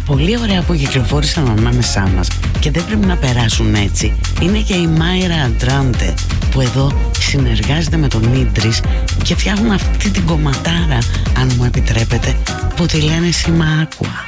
πολύ ωραία που κυκλοφόρησαν ανάμεσά μας και δεν πρέπει να περάσουν έτσι είναι και η Μάιρα Αντράντε, που εδώ συνεργάζεται με τον Ίντρις και φτιάχνουν αυτή την κομματάρα, αν μου επιτρέπετε, που τη λένε Σιμάκουα.